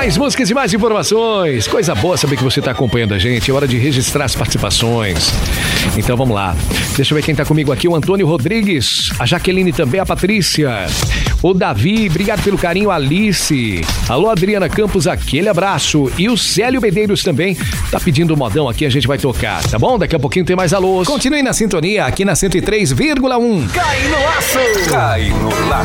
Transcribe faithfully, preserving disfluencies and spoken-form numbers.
Mais músicas e mais informações. Coisa boa saber que você está acompanhando a gente. É hora de registrar as participações. Então vamos lá. Deixa eu ver quem está comigo aqui. O Antônio Rodrigues, a Jaqueline também, a Patrícia, o Davi, obrigado pelo carinho, Alice. Alô, Adriana Campos, aquele abraço. E o Célio Medeiros também tá pedindo um modão aqui, a gente vai tocar, tá bom? Daqui a pouquinho tem mais alôs. Continue na sintonia aqui na cento e três vírgula um. Cai no laço! Cai no laço!